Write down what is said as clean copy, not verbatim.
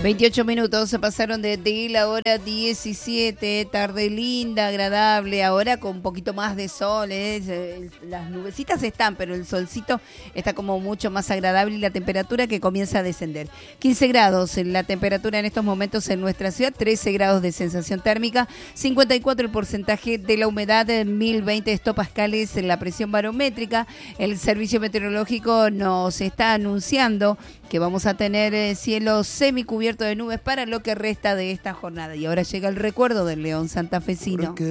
28 minutos se pasaron de la hora 17, tarde linda, agradable, ahora con un poquito más de sol, las nubecitas están, pero el solcito está como mucho más agradable y la temperatura que comienza a descender. 15 grados la temperatura en estos momentos en nuestra ciudad, 13 grados de sensación térmica, 54 el porcentaje de la humedad, 1020 hectopascales en la presión barométrica. El servicio meteorológico nos está anunciando que vamos a tener cielo semicubierto de nubes para lo que resta de esta jornada. Y ahora llega el recuerdo del león santafesino.